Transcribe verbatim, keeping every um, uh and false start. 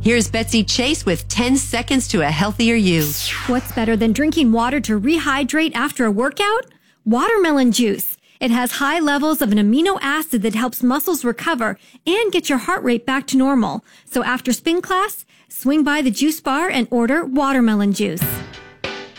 Here's Betsy Chase with ten seconds to a healthier you. What's better than drinking water to rehydrate after a workout? Watermelon juice. It has high levels of an amino acid that helps muscles recover and get your heart rate back to normal. So after spin class, swing by the juice bar and order watermelon juice.